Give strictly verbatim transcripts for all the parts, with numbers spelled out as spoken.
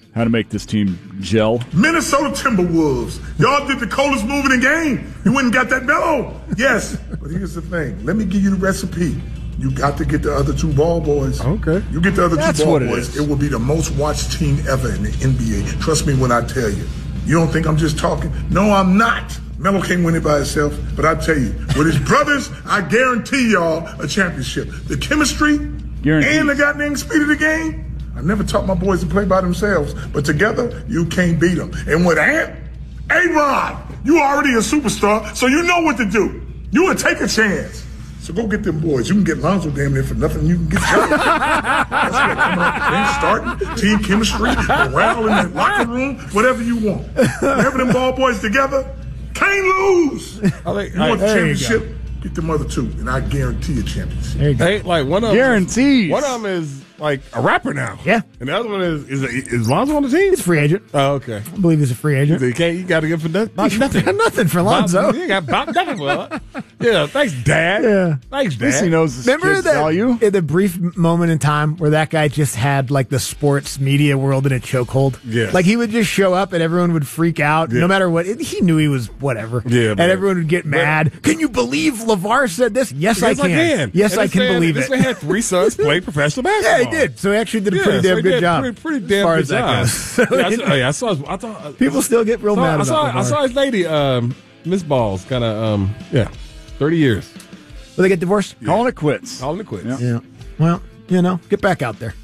how to make this team gel. Minnesota Timberwolves. Y'all did the coldest move in the game. You went and got that Melo. Yes. But here's the thing. Let me give you the recipe. You got to get the other two ball boys. Okay. You get the other That's two ball what it boys. is. It will be the most watched team ever in the N B A. Trust me when I tell you. You don't think I'm just talking? No, I'm not. Melo can't win it by himself. But I tell you, with his brothers, I guarantee y'all a championship. The chemistry Guaranteed. and the goddamn speed of the game. I never taught my boys to play by themselves. But together, you can't beat them. And with Ant, A-Rod, you already a superstar, so you know what to do. You would take a chance. So go get them boys. You can get Lonzo damn near for nothing. You can get Joe. That's what coming off the bench, starting, team chemistry, morale in the locker room, whatever you want. Whenever them ball boys together, can't lose. I think, You want the there you championship? Get them other two, and I guarantee a championship. There you go. Hey, like one of them, Guaranteed. One of them is like a rapper now. Yeah. And the other one is is, is Lonzo on the team? He's a free agent. Oh, okay. I believe he's a free agent. You can't. You got to give for nothing. Nothing. Nothing for Lonzo. You got about nothing. Well, yeah. Thanks, Dad. Yeah. Thanks, At least Dad. he knows his Remember kid's that value. in the brief moment in time where that guy just had like the sports media world in a chokehold? Yeah. Like he would just show up and everyone would freak out Yeah. no matter what. He knew he was whatever. Yeah, and man. everyone would get mad. Can you believe LeVar said this? Yes, I Yes, can. Yes, And I this can man- believe this it. man had three sons play professional Yeah, basketball. he did. So he actually did a Yeah, pretty so damn he good did job. Pretty, pretty damn as far good as that job. goes. So yeah, I, it- saw, yeah, I saw. His, I thought People still get real saw, mad I about saw, I LeVar. saw his lady, um, Miss Balls, kind of, um, yeah, thirty years. Will they get divorced? Calling it quits. Calling it quits. Yeah. Yeah. Well, you know, get back out there.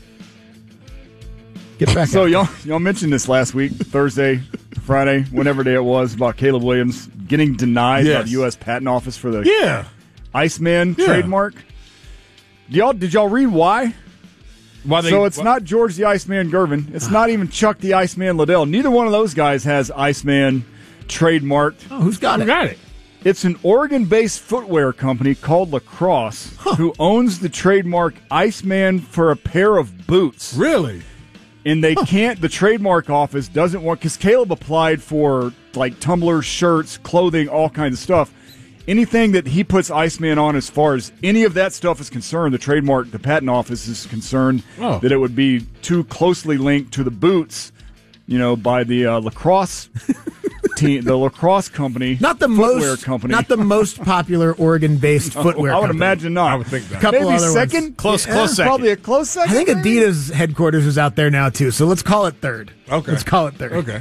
Get back So out y'all y'all mentioned this last week, Thursday, Friday, whenever day it was, about Caleb Williams getting denied by Yes. the U S Patent Office for the Yeah. Iceman Yeah. trademark. Y'all, did y'all read why? Why they, So it's why- not George the Iceman Gervin. It's not even Chuck the Iceman Liddell. Neither one of those guys has Iceman trademarked. Oh, who's got Who it? got it? It's an Oregon-based footwear company called Lacrosse who owns the trademark Iceman for a pair of boots. Really? And they can't, the trademark office doesn't want, because Caleb applied for like tumblers, shirts, clothing, all kinds of stuff. Anything that he puts Iceman on, as far as any of that stuff is concerned, the trademark, the patent office is concerned Oh. that it would be too closely linked to the boots, you know, by the uh, lacrosse team, the lacrosse company, Not the footwear most, company. not the most popular Oregon-based footwear. I would company. imagine not. I would think that. Couple Maybe other second, ones. Close- Yeah, close second. Probably a close second. I think maybe? Adidas headquarters is out there now too. So let's call it third. Okay. Let's call it third. Okay.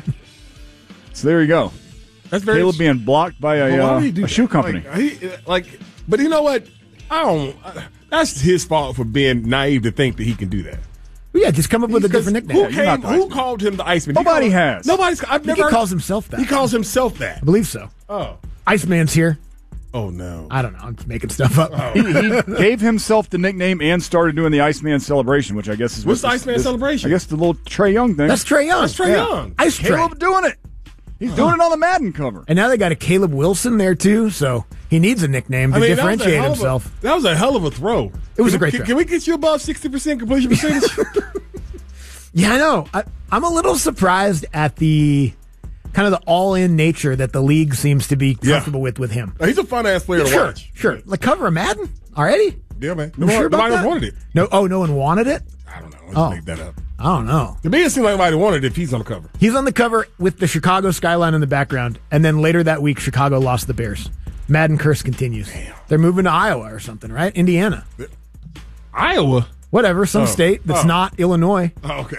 So there you go. That's very Caleb being blocked by a, But why uh, would he do a that? shoe company. Like, he, like, but you know what? I don't. Uh, that's his fault for being naive to think that he can do that. Well, yeah, just come up with a Because different Who, nickname. you're not came, the who Iceman. called him the Iceman? He Nobody called- has. Nobody's. I've I think never. he heard- calls himself that. He calls himself that. I believe so. Oh. Iceman's here. Oh no. I don't know. I'm just making stuff up. he, he gave himself the nickname and started doing the Iceman celebration, which I guess is What's what the this- Iceman this- celebration? I guess the little Trey Young thing. That's Trey Young. That's Trey Yeah. Young. Ice Trey. Caleb doing it. He's doing it on the Madden cover. And now they got a Caleb Wilson there too, so he needs a nickname to I mean, that was a differentiate hell of a- himself. that was a hell of a throw. It was Can a great we, throw. Can we get you above sixty percent completion percentage? Yeah, I know. I, I'm a little surprised at the kind of the all-in nature that the league seems to be Yeah. comfortable with with him. He's a fun ass player to Sure, watch. sure. Like cover a Madden already? Yeah, man. You Nobody, sure about nobody that? wanted it. No. Oh, no one wanted it. I don't know. Let's Oh. make that up. I don't know. To me, it seemed like nobody wanted it if he's on the cover. He's on the cover with the Chicago skyline in the background, and then later that week, Chicago lost the Bears. Madden curse continues. They're moving to Iowa or something, right? Indiana, Iowa. whatever, some Oh. state that's Oh. not Illinois. Oh, okay.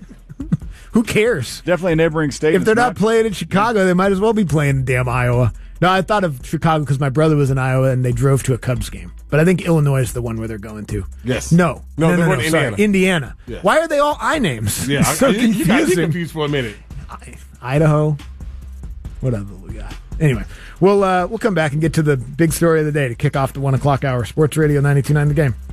Who cares? Definitely a neighboring state. If they're It's not playing in Chicago, they might as well be playing in damn Iowa. No, I thought of Chicago because my brother was in Iowa and they drove to a Cubs game. But I think Illinois is the one where they're going to. Yes. No. No, no, they're no, going no, to sorry. Indiana. Indiana. Yeah. Why are they all I names? Yeah, It's so I, you, you got me confusing. confused for a minute. Idaho. Whatever we got. Anyway, we'll uh, we'll come back and get to the big story of the day to kick off the one o'clock hour. Sports Radio ninety-two point nine The Game.